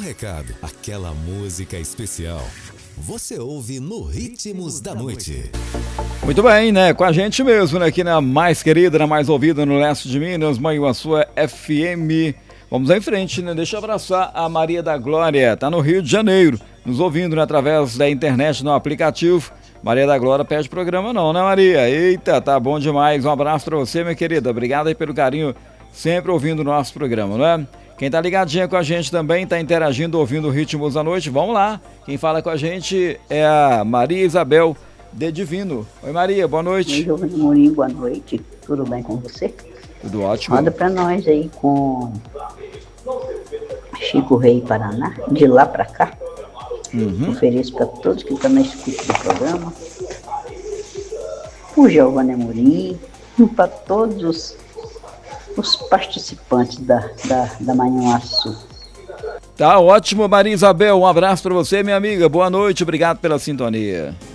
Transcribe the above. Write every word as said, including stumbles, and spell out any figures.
recado, aquela música especial. Você ouve no Ritmos da Noite. Muito bem, né? Com a gente mesmo, né? Aqui na mais querida, na mais ouvida no leste de Minas, Manhuaçu F M. Vamos em frente, né? Deixa eu abraçar a Maria da Glória, tá no Rio de Janeiro, nos ouvindo, né? Através da internet, no aplicativo. Maria da Glória perde programa não, né, Maria? Eita, tá bom demais. Um abraço pra você, minha querida. Obrigado aí pelo carinho, sempre ouvindo o nosso programa, não é? Quem tá ligadinha com a gente também, tá interagindo, ouvindo o Ritmos da Noite, vamos lá. Quem fala com a gente é a Maria Isabel de Divino. Oi, Maria, boa noite. Oi, Giovanni Mourinho, boa noite. Tudo bem com você? Tudo ótimo. Manda pra nós aí com Chico Rei Paraná, de lá pra cá. Uhum. Ofereço pra todos que estão na escuta do programa. O Giovanni Mourinho, para todos os os participantes da, da, da Manhuaçu. Tá ótimo, Maria Isabel, um abraço para você, minha amiga, boa noite, obrigado pela sintonia.